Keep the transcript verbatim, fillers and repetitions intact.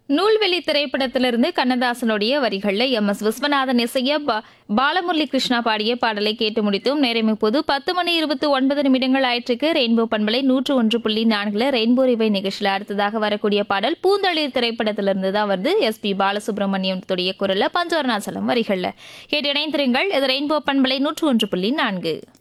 நூல்வெளி திரைப்படத்திலிருந்து கண்ணதாசனுடைய வரிகள்ல எம் எஸ் விஸ்வநாதன் இசைய பா- பாலமுரளி கிருஷ்ணா பாடிய பாடலை கேட்டு முடித்தோம். நேரம் இப்போது பத்து மணி இருபத்தி ஒன்பது நிமிடங்கள் ஆயிற்றுக்கு. ரெயின்போ பண்பலை நூற்று ஒன்று புள்ளி நான்குல ரெயின்போ ரிவை நிகழ்ச்சியில் அடுத்ததாக வரக்கூடிய பாடல் பூந்தளிர் திரைப்படத்திலிருந்து தான் வருது. எஸ் பி பாலசுப்ரமணியத்துடைய குரல்ல பஞ்சவர்ணாசலம் வரிகள்ல கேட்டு இணைந்திருங்கள். இது ரெயின்போ பண்பலை நூற்று ஒன்று புள்ளி நான்கு.